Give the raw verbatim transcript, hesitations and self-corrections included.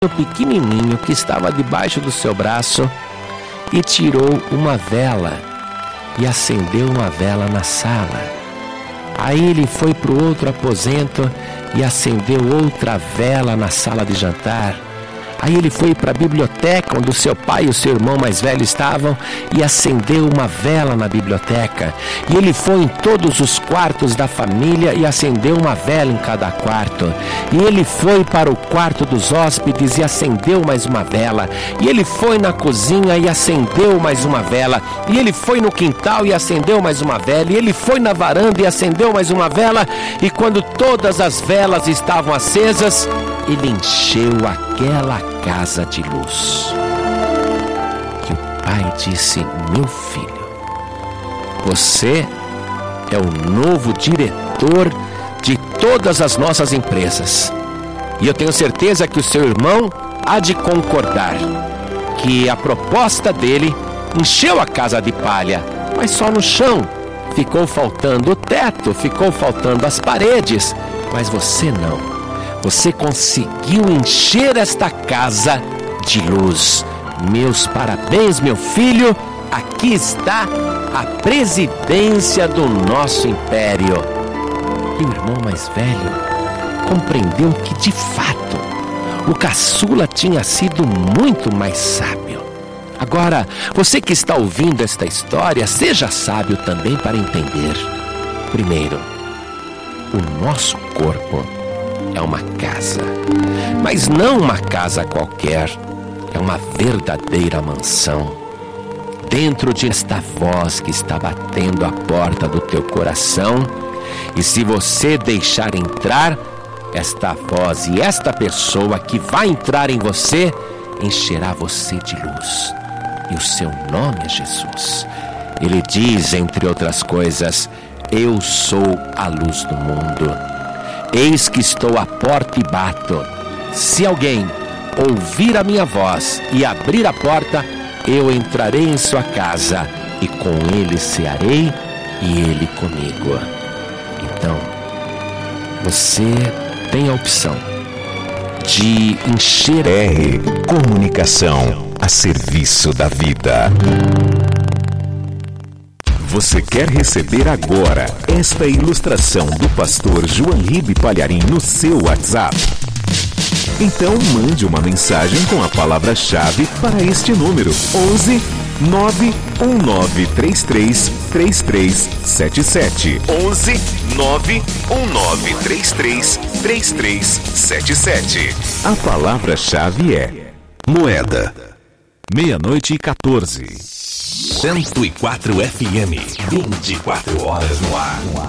pequenininho que estava debaixo do seu braço e tirou uma vela e acendeu uma vela na sala. Aí ele foi para o outro aposento e acendeu outra vela na sala de jantar. Aí ele foi para a biblioteca onde o seu pai e o seu irmão mais velho estavam e acendeu uma vela na biblioteca. E ele foi em todos os quartos da família e acendeu uma vela em cada quarto. E ele foi para o quarto dos hóspedes e acendeu mais uma vela. E ele foi na cozinha e acendeu mais uma vela. E ele foi no quintal e acendeu mais uma vela. E ele foi na varanda e acendeu mais uma vela. E quando todas as velas estavam acesas, ele encheu aquela casa de luz. E o pai disse: meu filho, você é o novo diretor de todas as nossas empresas. E eu tenho certeza que o seu irmão há de concordar que a proposta dele encheu a casa de palha, mas só no chão. Ficou faltando o teto, ficou faltando as paredes, mas você não. Você conseguiu encher esta casa de luz. Meus parabéns, meu filho. Aqui está a presidência do nosso império. E o irmão mais velho compreendeu que, de fato, o caçula tinha sido muito mais sábio. Agora, você que está ouvindo esta história, seja sábio também para entender. Primeiro, o nosso corpo é uma casa, mas não uma casa qualquer, é uma verdadeira mansão. Dentro de esta voz que está batendo a porta do teu coração, e se você deixar entrar, esta voz e esta pessoa que vai entrar em você, encherá você de luz. E o seu nome é Jesus. Ele diz, entre outras coisas: eu sou a luz do mundo. Eis que estou à porta e bato. Se alguém ouvir a minha voz e abrir a porta, eu entrarei em sua casa e com ele cearei e ele comigo. Então, você tem a opção de encher R Comunicação a serviço da vida. Você quer receber agora esta ilustração do pastor João Ribe Palharim no seu WhatsApp? Então mande uma mensagem com a palavra-chave para este número: onze nove um nove três três três três sete sete. onze nove um nove três três três três sete sete. A palavra-chave é moeda. Meia-noite e quatorze. cento e quatro F M, vinte e quatro horas no ar.